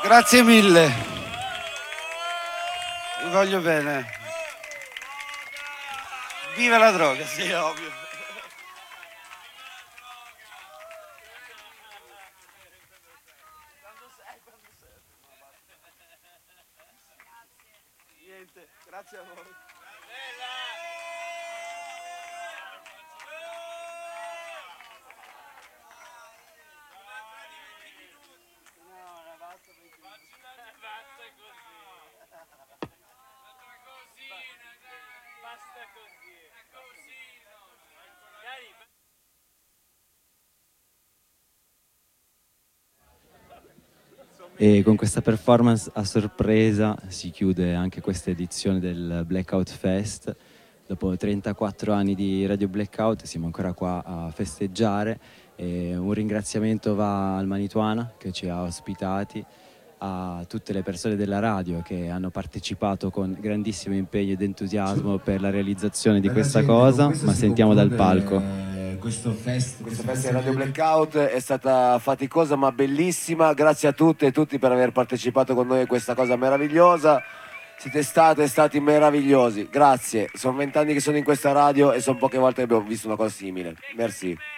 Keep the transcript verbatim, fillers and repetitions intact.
Grazie mille. Vi voglio bene. Viva la droga, sì, ovvio. Niente, grazie a voi. E con questa performance a sorpresa si chiude anche questa edizione del Blackout Fest. Dopo trentaquattro anni di Radio Blackout siamo ancora qua a festeggiare e un ringraziamento va al Manituana che ci ha ospitati, a tutte le persone della radio che hanno partecipato con grandissimo impegno ed entusiasmo per la realizzazione di questa cosa, ma sentiamo dal palco. Questo fest, questa festa di Radio Blackout è stata faticosa ma bellissima. Grazie a tutte e tutti per aver partecipato con noi a questa cosa meravigliosa. Siete state stati meravigliosi, grazie. Sono vent'anni che sono in questa radio e sono poche volte che abbiamo visto una cosa simile. Merci.